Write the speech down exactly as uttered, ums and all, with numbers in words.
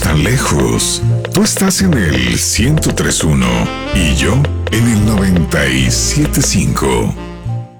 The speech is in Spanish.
tan lejos. Tú estás en el ciento tres punto uno y yo en el noventa y siete punto cinco.